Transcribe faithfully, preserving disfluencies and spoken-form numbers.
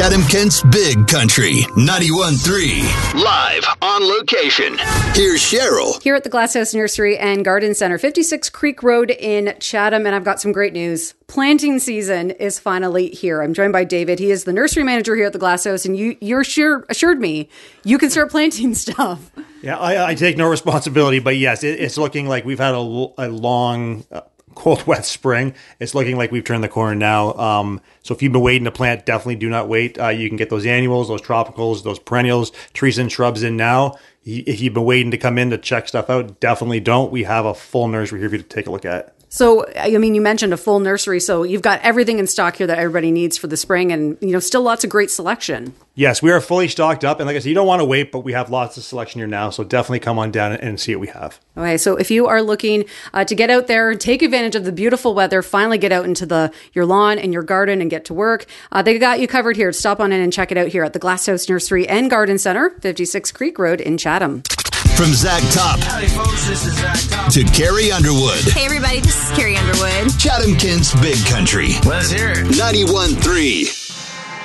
Chatham-Kent's Big Country, ninety-one point three. Live on location. Here's Cheryl. Here at the Glasshouse Nursery and Garden Center, fifty-six Creek Road in Chatham, and I've got some great news. Planting season is finally here. I'm joined by David. He is the nursery manager here at the Glasshouse, and you, you're sure assured me you can start planting stuff. Yeah, I, I take no responsibility, but yes, it, it's looking like we've had a, a long, uh, cold, wet spring. It's looking like we've turned the corner now. Um, so if you've been waiting to plant, definitely do not wait. Uh, you can get those annuals, those tropicals, those perennials, trees and shrubs in now. If you've been waiting to come in to check stuff out, definitely don't. We have a full nursery here for you to take a look at. So, I mean, you mentioned a full nursery, so you've got everything in stock here that everybody needs for the spring and, you know, still lots of great selection. Yes, we are fully stocked up. And like I said, you don't want to wait, but we have lots of selection here now. So definitely come on down and see what we have. Okay, so if you are looking uh, to get out there and take advantage of the beautiful weather, finally get out into the your lawn and your garden and get to work, uh, they got you covered here. Stop on in and check it out here at the Glasshouse Nursery and Garden Center, fifty-six Creek Road in Chatham. From Zach Top, howdy folks, this is Zach Top, to Carrie Underwood. Hey everybody, this is Carrie Underwood. Chatham-Kent's Big Country. Let's hear it. ninety-one point three.